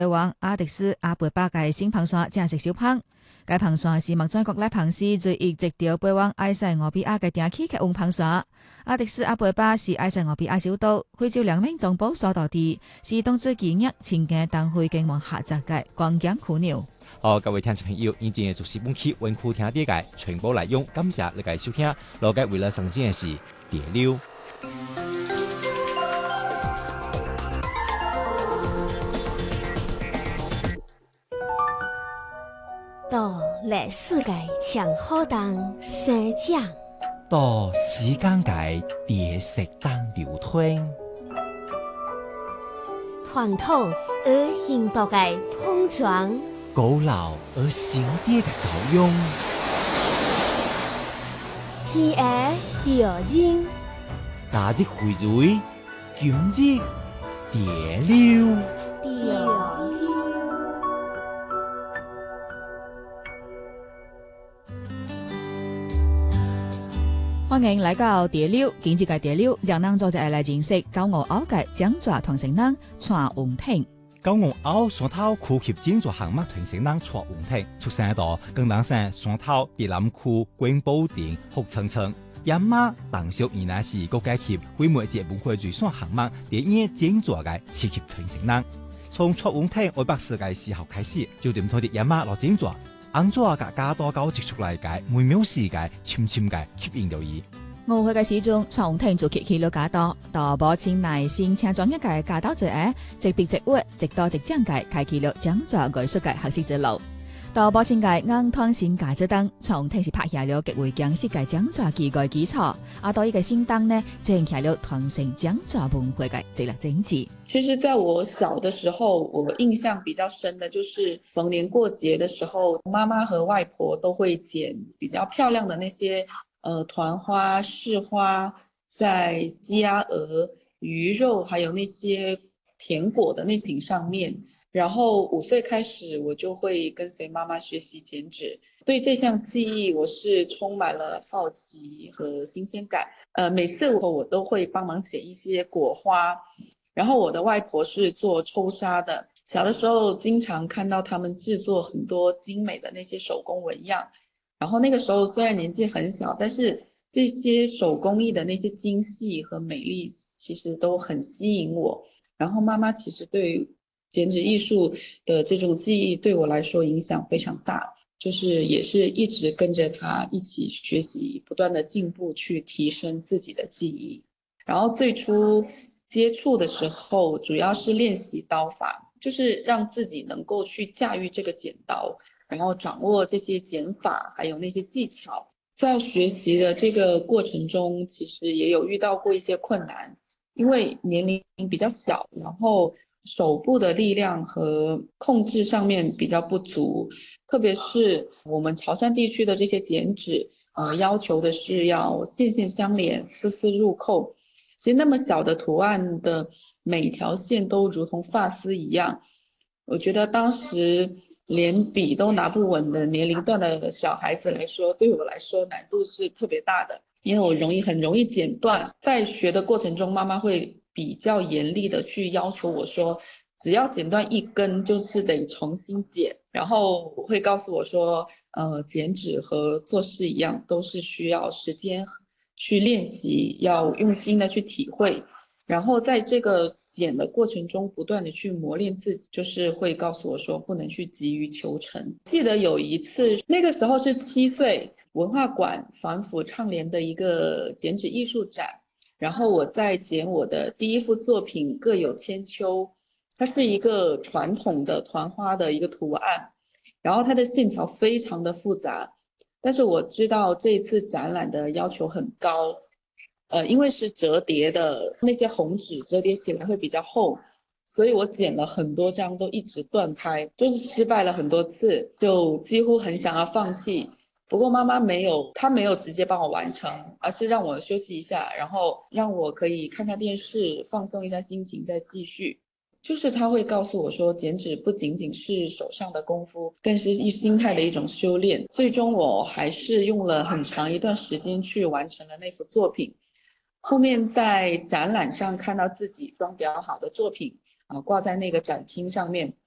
王阿迪斯阿伯巴嘅新篷衫正式小篷，該篷衫是目前國內篷絲最易直條飛往埃塞俄比亞嘅定期嘅運篷衫。阿迪斯阿伯巴是埃塞俄比亞首都，非洲兩名總部所在地，是冬至紀念前嘅當會經往下集嘅觀光樞紐。 好，各位聽眾朋友，以前就是本期文庫聽啲嘅全部內容，感謝你嘅收聽。落嘅為了上線嘅是蝶溜。 到歷史嘅長河當生長， 到時間嘅蝶石當流推， 傳統而現代嘅碰撞， 古老而新啲嘅交融， 天涯釣金， 昨日薈蕤，今日蝶溜。 歡迎來到蝶溜，今日嘅蝶溜讓咱做一來認識高鵝鰲嘅獎座傳承人蔡文挺。 高鵝鰲山頭區級獎座項目傳承人蔡文挺出生喺廣東省山頭迪林區關寶鎮福清村。爺媽當屬原來是國家級非物質文化遺產項目第一獎座嘅次級傳承人。從蔡文挺8歲嘅時候開始，就點同啲爺媽攞獎座。安怎甲加多交織出來嘅每秒時嘅深深嘅吸引到伊。 5歲嘅時陣，蔡文挺就去了加多，到母親來先請裝一屆加多者，直筆直畫，直到直講嘅開啟了獎座藝術嘅學習之路。到母親嘅硬創新價值燈，蔡文挺是拍下了極為強勢嘅獎座技藝基礎。到一個新檔呢，正起了傳承獎座文化嘅這個種子。 其實在我小的時候，我印象比較深的就是逢年過節的時候，媽媽和外婆都會剪比較漂亮的那些團花、市花，在雞鴨鵝、魚肉還有那些甜果的那品上面。然後5歲開始，我就會跟隨媽媽學習剪紙。對這項技藝，我是充滿了好奇和新鮮感。每次我都會幫忙剪一些果花。然後我的外婆是做抽紗的，小的時候經常看到他們製作很多精美的那些手工紋樣。然後那個時候雖然年紀很小，但是這些手工藝的那些精細和美麗，其實都很吸引我。然後媽媽其實對剪紙藝術的這種技藝對我來說影響非常大，就是也是一直跟着她一起學習，不斷的進步去提升自己的技藝。然後最初接觸的時候主要是練習刀法，就是讓自己能夠去駕馭這個剪刀，然後掌握這些剪法還有那些技巧。在學習的這個過程中，其實也有遇到過一些困難，因為年齡比較小，然後手部的力量和控制上面比較不足，特別是我們潮汕地區的這些剪紙，要求的是要線線相連，絲絲入扣。其實那麼小的圖案的每條線都如同髮絲一樣，我覺得當時連筆都拿不穩的年齡段的小孩子來說，對我來說難度是特別大的，因為我很容易剪斷。在學的過程中，媽媽會比較嚴厲的去要求我說，只要剪斷一根就是得重新剪，然後會告訴我說，剪紙和做事一樣，都是需要時間去練習，要用心的去體會，然後在這個剪的過程中不斷的去磨練自己，就是會告訴我說不能去急於求成。記得有一次，那個時候是7歲，文化館反腐倡廉的一個剪紙藝術展，然後我在剪我的第一幅作品各有千秋，它是一個傳統的團花的一個圖案，然後它的線條非常的複雜，但是我知道這一次展覽的要求很高，因為是折疊的，那些紅紙折疊起來會比較厚，所以我剪了很多張都一直斷開，就是失敗了很多次，就幾乎很想要放棄。不過媽媽她沒有直接幫我完成，而是讓我休息一下，然後讓我可以看看電視，放鬆一下心情再繼續。就是她會告訴我說，剪紙不僅僅是手上的功夫，更是心態的一種修煉。最終我還是用了很長一段時間去完成了那幅作品。後面在展覽上看到自己裝比較好的作品掛在那個展廳上面，